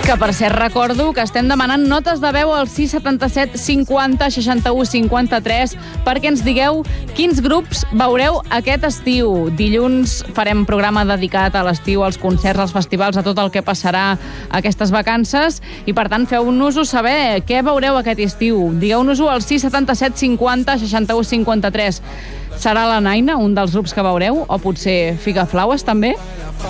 Que, per cert, recordo que estem demanant notes de veu al 677 50 61 53 perquè ens digueu quins grups veureu aquest estiu. Dilluns farem programa dedicat a l'estiu, als concerts, als festivals, a tot el que passarà aquestes vacances i, per tant, feu-nos-ho saber. Què veureu aquest estiu? Digueu-nos-ho al 677 50 61 53. Serà la Naina, un dels grups que veureu? O potser Figaflaues, també?